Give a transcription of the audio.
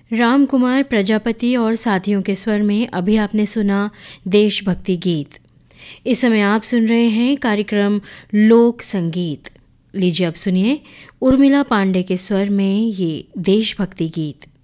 राम कुमार प्रजापति और साथियों के स्वर में अभी आपने सुना देशभक्ति गीत। इस समय आप सुन रहे हैं कार्यक्रम लोक संगीत। लीजिए अब सुनिए उर्मिला पांडे के स्वर में ये देशभक्ति गीत।